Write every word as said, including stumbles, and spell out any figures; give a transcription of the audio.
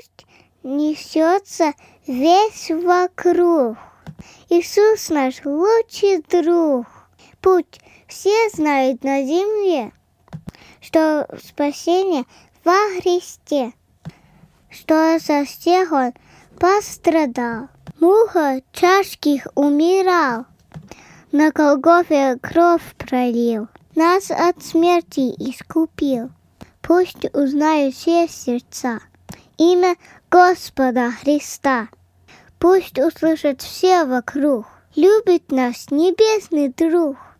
Пусть несется весь вокруг. Иисус наш лучший друг. Пусть все знают на земле, что спасение во Христе, что за всех Он пострадал, муха тяжких умирал, на Голгофе кровь пролил, нас от смерти искупил. Пусть узнают все сердца имя Господа Христа. Пусть услышат все вокруг, любит нас небесный друг.